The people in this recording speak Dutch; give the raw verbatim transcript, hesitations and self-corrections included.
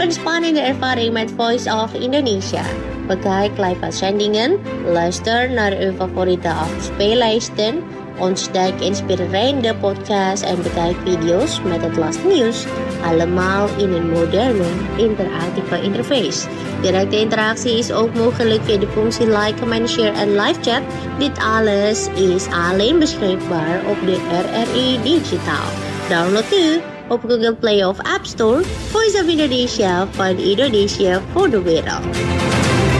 Even spannende ervaring met Voice of Indonesia. Bekijk live uitzendingen, luister naar uw favoriete afspeellijsten, ontdek inspirerende podcasts en bekijk video's met het laatste nieuws. Allemaal in een moderne, interactieve interface. Directe interactie is ook mogelijk via de functie like, comment, share en live chat. Dit alles is alleen beschikbaar op de R R I Digitaal. Download nu op Google Play of App Store. Voice of Indonesia van Indonesia voor de wereld.